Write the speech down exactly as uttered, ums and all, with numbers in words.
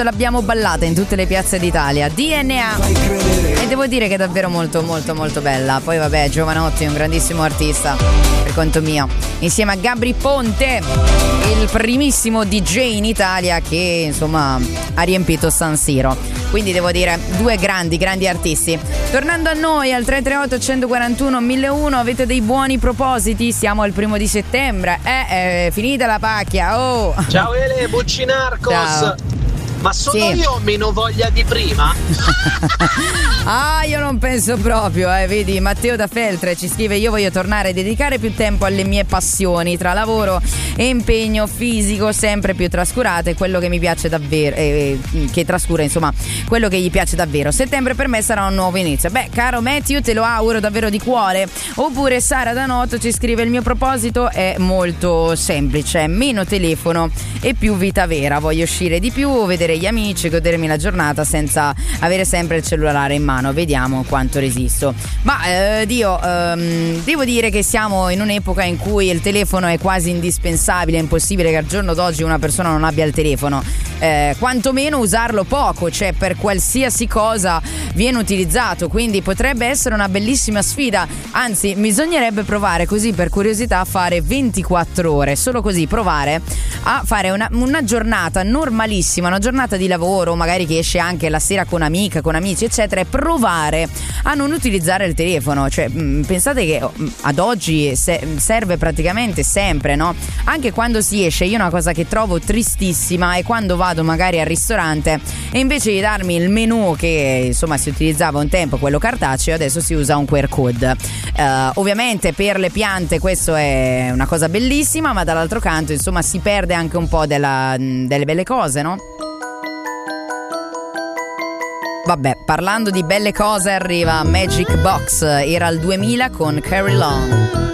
l'abbiamo ballata in tutte le piazze d'Italia. D N A, e devo dire che è davvero molto molto molto bella. Poi vabbè, Giovanotti è un grandissimo artista per conto mio, insieme a Gabry Ponte, il primissimo D J in Italia che insomma ha riempito San Siro. Quindi devo dire due grandi grandi artisti. Tornando a noi al tre tre otto uno quattro uno mille uno, avete dei buoni propositi? Siamo al primo di settembre. Eh, è finita la pacchia. Oh. Ciao Ele, Buccinarcos. Ciao. Ma sono sì. io meno voglia di prima? Ah, io non penso proprio, eh. Vedi, Matteo da Feltre ci scrive: io voglio tornare a dedicare più tempo alle mie passioni, tra lavoro e impegno fisico sempre più trascurate, quello che mi piace davvero, eh, che trascura insomma quello che gli piace davvero. Settembre per me sarà un nuovo inizio. Beh, caro Matthew, te lo auguro davvero di cuore. Oppure Sara da Noto ci scrive: il mio proposito è molto semplice, meno telefono e più vita vera, voglio uscire di più, vedere gli amici, godermi la giornata senza avere sempre il cellulare in mano. Vediamo quanto resisto. Ma eh, Dio, ehm, devo dire che siamo in un'epoca in cui il telefono è quasi indispensabile. È impossibile che al giorno d'oggi una persona non abbia il telefono, eh, quantomeno usarlo poco, cioè per qualsiasi cosa viene utilizzato. Quindi potrebbe essere una bellissima sfida, anzi bisognerebbe provare così per curiosità a fare ventiquattro ore, solo così provare a fare una, una giornata normalissima, una giornata di lavoro, magari che esce anche la sera con amica, con amici eccetera, e provare a non utilizzare il telefono. Cioè mh, pensate che mh, ad oggi se, serve praticamente sempre, no? Anche quando si esce. Io una cosa che trovo tristissima è quando vado magari al ristorante e invece di darmi il menù che insomma si utilizzava un tempo, quello cartaceo, adesso si usa un Q R code. Uh, ovviamente per le piante questo è una cosa bellissima, ma dall'altro canto insomma si perde anche un po' della, delle belle cose, no? Vabbè, parlando di belle cose arriva Magic Box, era il duemila con Carry On.